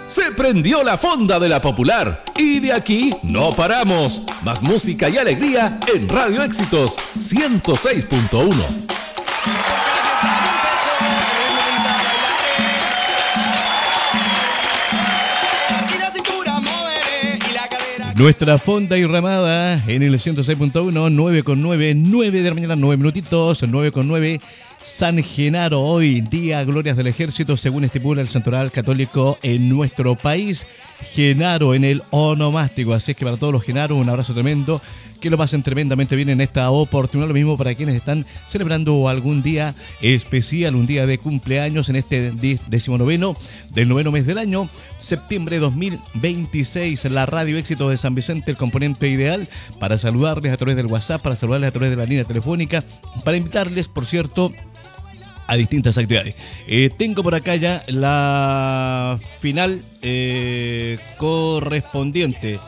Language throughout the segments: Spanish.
Se prendió la fonda de la Popular y de aquí no paramos. Más música y alegría en Radio Éxitos 106.1. Nuestra fonda y ramada en el 106.1, 9 de la mañana, 9 minutitos, 9:09. San Genaro, hoy día Glorias del Ejército, según estipula el Santoral Católico en nuestro país. Genaro en el onomástico, así es que para todos los Genaros un abrazo tremendo, que lo pasen tremendamente bien en esta oportunidad. Lo mismo para quienes están celebrando algún día especial, un día de cumpleaños en este 19º del 9º mes del año, septiembre 2026. La Radio Éxito de San Vicente, el componente ideal para saludarles a través del WhatsApp, para saludarles a través de la línea telefónica, para invitarles, por cierto, a distintas actividades. Tengo por acá ya la final correspondiente.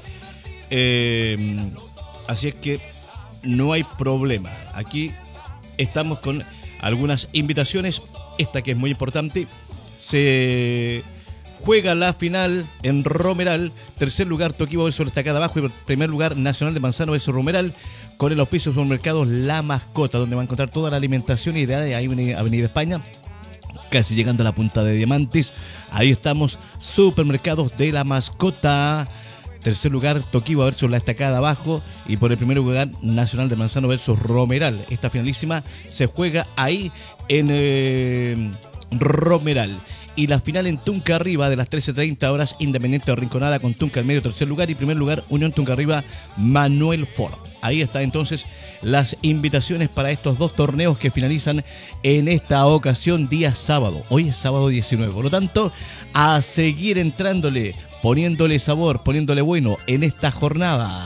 Así es que no hay problema. Aquí estamos con algunas invitaciones. Esta que es muy importante. Se juega la final en Romeral. Tercer lugar, Toquibo versus Estacada Abajo. Y primer lugar, Nacional de Manzano versus Romeral. Con el auspicio de supermercados La Mascota, donde va a encontrar toda la alimentación ideal. Ahí en Avenida España, casi llegando a la Punta de Diamantes. Ahí estamos, supermercados de La Mascota. Tercer lugar, Toquibo versus La Estacada Abajo. Y por el primer lugar, Nacional de Manzano versus Romeral. Esta finalísima se juega ahí en Romeral. Y la final en Tunca Arriba de las 13:30 horas, Independiente de Rinconada con Tunca en medio, tercer lugar. Y primer lugar, Unión Tunca Arriba, Manuel Ford. Ahí está entonces las invitaciones para estos dos torneos que finalizan en esta ocasión día sábado. Hoy es sábado 19, por lo tanto, a seguir entrándole, poniéndole sabor, poniéndole bueno en esta jornada.